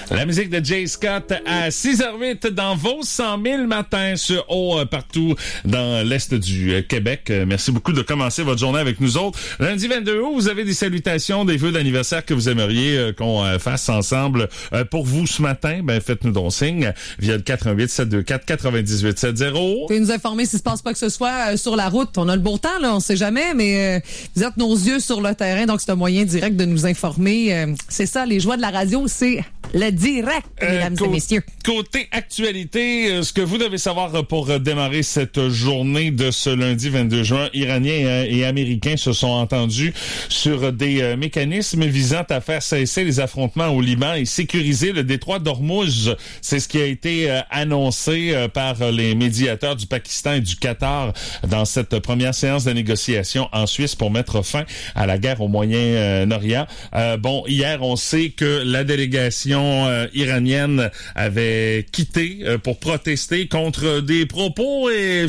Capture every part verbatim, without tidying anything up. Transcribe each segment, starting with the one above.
La musique de Jay Scott à six heures huit dans vos cent mille matins sur haut euh, partout dans l'est du euh, Québec. Euh, merci beaucoup de commencer votre journée avec nous autres. Lundi vingt-deux août, vous avez des salutations, des vœux d'anniversaire que vous aimeriez euh, qu'on euh, fasse ensemble euh, pour vous ce matin. Ben faites-nous donc signe via le quatre un huit, sept deux quatre, neuf huit sept zéro. Vous pouvez nous informer s'il se passe quoi que ce soit euh, sur la route. On a le beau temps, là, on sait jamais, mais euh, vous êtes nos yeux sur le terrain, donc c'est un moyen direct de nous informer. Euh, c'est ça, les joies de la radio, c'est le direct, mesdames euh, et messieurs. Côté actualité, euh, ce que vous devez savoir pour euh, démarrer cette journée de ce lundi vingt-deux juin, Iraniens euh, et Américains se sont entendus sur des euh, mécanismes visant à faire cesser les affrontements au Liban et sécuriser le détroit d'Ormuz. C'est ce qui a été euh, annoncé euh, par les médiateurs du Pakistan et du Qatar dans cette première séance de négociation en Suisse pour mettre fin à la guerre au Moyen-Orient. Euh, bon, hier, on sait que la délégation euh, iranienne avait quitté euh, pour protester contre des propos et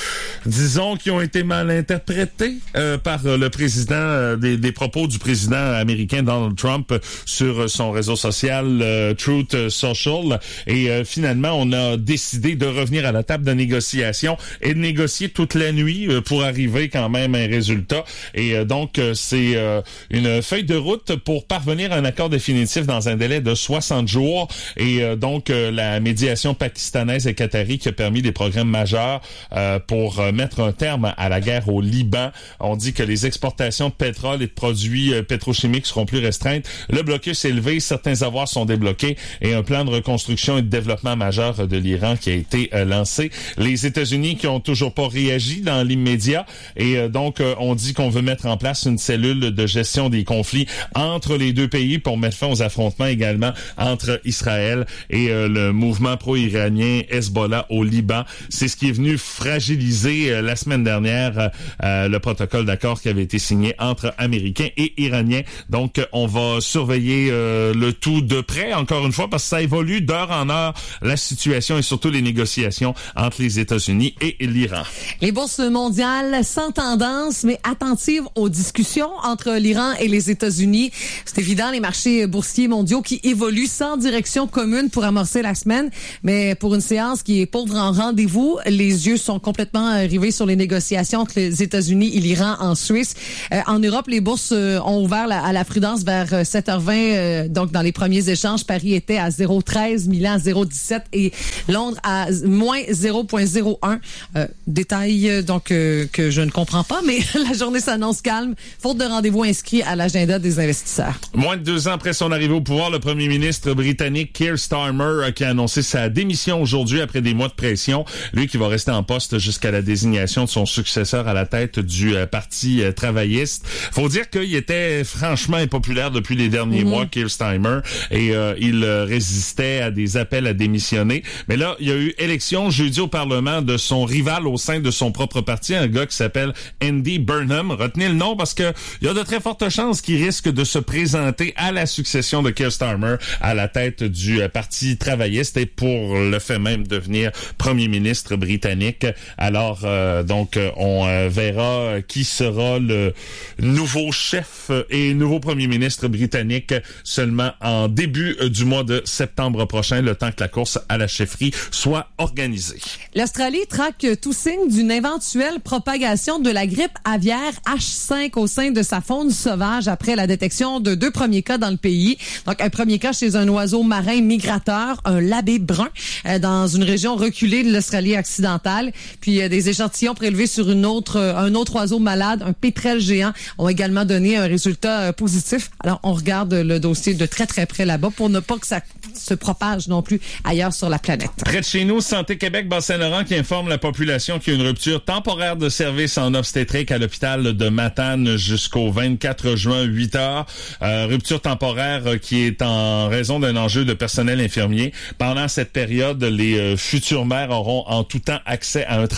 disons qui ont été mal interprétés euh, par le président euh, des, des propos du président américain Donald Trump sur son réseau social euh, Truth Social et euh, finalement on a décidé de revenir à la table de négociation et de négocier toute la nuit euh, pour arriver quand même à un résultat et euh, donc euh, c'est euh, une feuille de route pour parvenir à un accord définitif dans un délai de soixante jours et euh, donc euh, la médiation pakistanaise et qatari qui a permis des progrès majeurs euh, pour euh, mettre un terme à la guerre au Liban. On dit que les exportations de pétrole et de produits euh, pétrochimiques seront plus restreintes. Le blocus est levé, certains avoirs sont débloqués et un plan de reconstruction et de développement majeur de l'Iran qui a été euh, lancé. Les États-Unis qui ont toujours pas réagi dans l'immédiat et euh, donc euh, on dit qu'on veut mettre en place une cellule de gestion des conflits entre les deux pays pour mettre fin aux affrontements également entre Israël et euh, le mouvement pro-iranien Hezbollah au Liban. C'est ce qui est venu fragiliser euh, la semaine dernière euh, le protocole d'accord qui avait été signé entre Américains et Iraniens. Donc, euh, on va surveiller euh, le tout de près, encore une fois, parce que ça évolue d'heure en heure, la situation et surtout les négociations entre les États-Unis et l'Iran. Les bourses mondiales sans tendance, mais attentives aux discussions entre l'Iran et les États-Unis. C'est évident, les marchés boursiers mondiaux qui évoluent sans direction commune pour amorcer la semaine, mais pour une séance qui est pauvre en rendez-vous, les yeux sont complètement rivés sur les négociations entre les États-Unis et l'Iran en Suisse. Euh, en Europe, les bourses euh, ont ouvert la, à la prudence vers sept heures vingt. Euh, donc, dans les premiers échanges, Paris était à zéro virgule treize, Milan à zéro virgule dix-sept et Londres à moins zéro virgule zéro un. Euh, détail donc euh, que je ne comprends pas, mais la journée s'annonce calme, faute de rendez-vous inscrits à l'agenda des investisseurs. Moins de deux ans après son arrivée au pouvoir, le premier ministre britannique Keir Starmer qui a annoncé sa démission aujourd'hui après des mois de pression. Lui qui va rester en poste jusqu'à la désignation de son successeur à la tête du euh, Parti euh, travailliste. Faut dire qu'il était franchement impopulaire depuis les derniers mm-hmm. mois, Keir Starmer, et euh, il euh, résistait à des appels à démissionner. Mais là, il y a eu élection jeudi au Parlement de son rival au sein de son propre parti, un gars qui s'appelle Andy Burnham. Retenez le nom parce que il y a de très fortes chances qu'il risque de se présenter à la succession de Keir Starmer à la tête du euh, Parti travailliste et pour le fait même devenir premier ministre britannique. Alors, euh, donc, on euh, verra qui sera le nouveau chef et nouveau premier ministre britannique seulement en début du mois de septembre prochain, le temps que la course à la chefferie soit organisée. L'Australie traque tout signe d'une éventuelle propagation de la grippe aviaire H cinq au sein de sa faune sauvage après la détection de deux premiers cas dans le pays. Donc, un premier cas chez un oiseau marin migrateur, un labé brun, euh, dans une région reculée de l'Australie occidentale. Puis, euh, des échantillons prélevés sur une autre, euh, un autre oiseau malade, un pétrel géant, ont également donné un résultat euh, positif. Alors, on regarde le dossier de très, très près là-bas pour ne pas que ça se propage non plus ailleurs sur la planète. Près de chez nous, Santé Québec Bas-Saint-Laurent qui informe la population qu'il y a une rupture temporaire de service en obstétrique à l'hôpital de Matane jusqu'au vingt-quatre juin, huit heures. Euh, rupture temporaire qui est en raison d'un enjeu de personnel infirmier. Pendant cette période, les euh, futures mères auront en tout temps accès à un transfert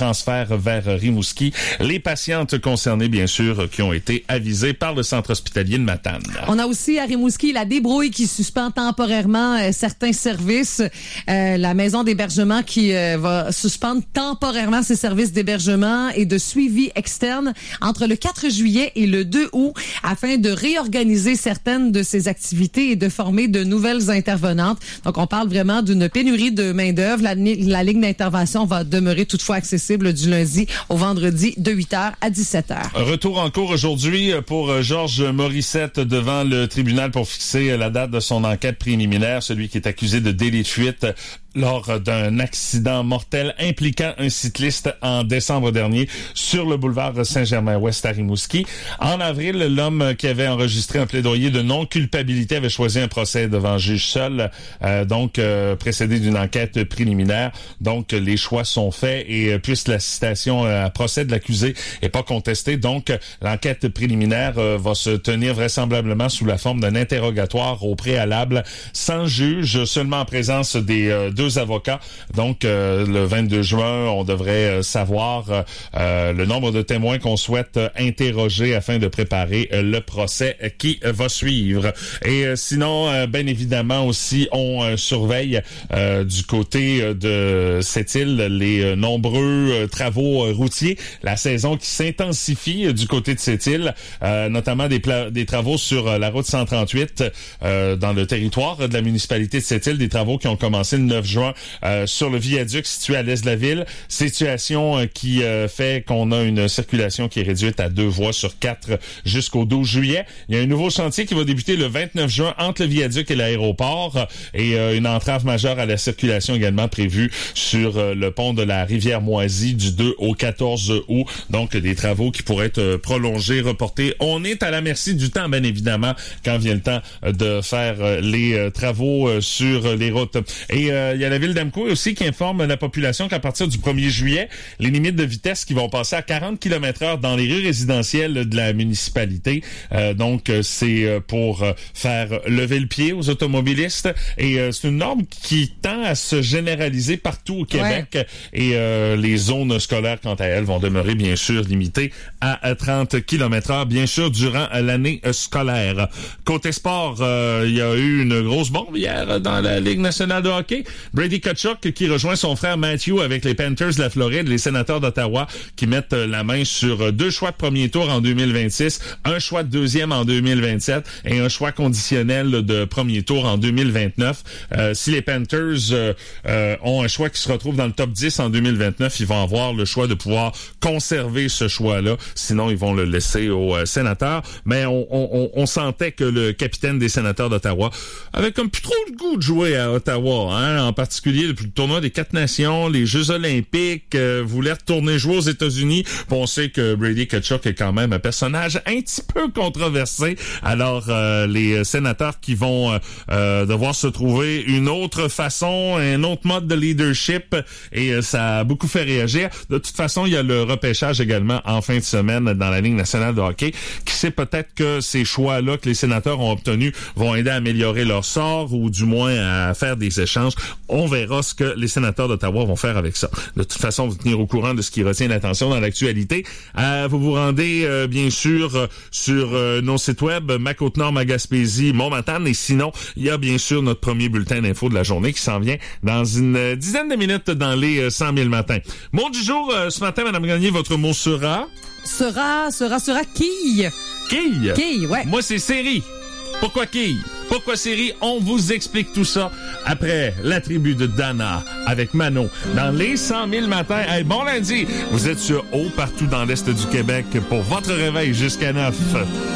secondaire vers Rimouski. Les patientes concernées, bien sûr, qui ont été avisées par le centre hospitalier de Matane. On a aussi à Rimouski la débrouille qui suspend temporairement euh, certains services. Euh, la maison d'hébergement qui euh, va suspendre temporairement ses services d'hébergement et de suivi externe entre le quatre juillet et le deux août afin de réorganiser certaines de ses activités et de former de nouvelles intervenantes. Donc, on parle vraiment d'une pénurie de main-d'œuvre. La, la ligne d'intervention va demeurer toutefois accessible du lundi au vendredi de huit heures à dix-sept heures. Retour en cours aujourd'hui pour Georges Morissette devant le tribunal pour fixer la date de son enquête préliminaire, celui qui est accusé de délit de fuite lors d'un accident mortel impliquant un cycliste en décembre dernier sur le boulevard Saint-Germain-Ouest à Rimouski. En avril, l'homme qui avait enregistré un plaidoyer de non-culpabilité avait choisi un procès devant juge seul, euh, donc euh, précédé d'une enquête préliminaire. Donc, les choix sont faits et euh, puisque la citation à procès de l'accusé n'est pas contestée, donc l'enquête préliminaire euh, va se tenir vraisemblablement sous la forme d'un interrogatoire au préalable, sans juge, seulement en présence des euh, deux avocats. Donc, euh, le vingt-deux juin, on devrait euh, savoir euh, le nombre de témoins qu'on souhaite euh, interroger afin de préparer euh, le procès euh, qui euh, va suivre. Et euh, sinon, euh, bien évidemment aussi, on euh, surveille euh, du côté euh, de cette île les euh, nombreux euh, travaux euh, routiers. La saison qui s'intensifie euh, du côté de cette île, euh, notamment des, pla- des travaux sur euh, la route cent trente-huit euh, dans le territoire de la municipalité de cette île, des travaux qui ont commencé le neuf juin Euh, sur le viaduc situé à l'est de la ville. Situation euh, qui euh, fait qu'on a une circulation qui est réduite à deux voies sur quatre jusqu'au douze juillet. Il y a un nouveau chantier qui va débuter le vingt-neuf juin entre le viaduc et l'aéroport et euh, une entrave majeure à la circulation également prévue sur euh, le pont de la rivière Moisy du deux au quatorze août. Donc, des travaux qui pourraient être euh, prolongés, reportés. On est à la merci du temps, bien évidemment, quand vient le temps euh, de faire euh, les euh, travaux euh, sur les routes. Et euh, il y a la ville d'Amqui aussi qui informe la population qu'à partir du premier juillet, les limites de vitesse qui vont passer à quarante kilomètres heure dans les rues résidentielles de la municipalité. Euh, donc, c'est pour faire lever le pied aux automobilistes. Et euh, c'est une norme qui tend à se généraliser partout au Québec. Ouais. Et euh, les zones scolaires, quant à elles, vont demeurer bien sûr limitées à trente kilomètres heure, bien sûr, durant l'année scolaire. Côté sport, euh, il y a eu une grosse bombe hier dans la Ligue nationale de hockey. Brady Tkachuk qui rejoint son frère Matthew avec les Panthers de la Floride, les Sénateurs d'Ottawa qui mettent la main sur deux choix de premier tour en deux mille vingt-six, un choix de deuxième en deux mille vingt-sept et un choix conditionnel de premier tour en deux mille vingt-neuf. Euh, si les Panthers euh, euh, ont un choix qui se retrouve dans le top dix en deux mille vingt-neuf, ils vont avoir le choix de pouvoir conserver ce choix-là. Sinon, ils vont le laisser aux euh, Sénateurs. Mais on, on, on sentait que le capitaine des Sénateurs d'Ottawa avait comme plus trop le goût de jouer à Ottawa, hein, en particulier depuis le tournoi des quatre nations, les Jeux olympiques, euh, voulait retourner jouer aux États-Unis. On sait que Brady Tkachuk est quand même un personnage un petit peu controversé. Alors, euh, les sénateurs qui vont euh, devoir se trouver une autre façon, un autre mode de leadership, et euh, ça a beaucoup fait réagir. De toute façon, il y a le repêchage également en fin de semaine dans la Ligue nationale de hockey, qui sait peut-être que ces choix-là que les sénateurs ont obtenus vont aider à améliorer leur sort ou du moins à faire des échanges. On verra ce que les sénateurs d'Ottawa vont faire avec ça. De toute façon, vous tenir au courant de ce qui retient l'attention dans l'actualité. Euh, vous vous rendez, euh, bien sûr, euh, sur euh, nos sites web, Ma-Côte-Nord, Ma-Gaspésie, Mont-Matane, et sinon, il y a bien sûr notre premier bulletin d'info de la journée qui s'en vient dans une euh, dizaine de minutes dans les euh, cent mille matins. Mot du jour, euh, ce matin, Madame Gagné, votre mot sera? Sera, sera, sera quille. Quille? Quille, ouais. Moi, c'est série. Pourquoi quille? Pourquoi série? On vous explique tout ça après la tribu de Dana avec Manon dans les cent mille matins. Hey, bon lundi! Vous êtes sur Haut partout dans l'Est du Québec pour votre réveil jusqu'à neuf.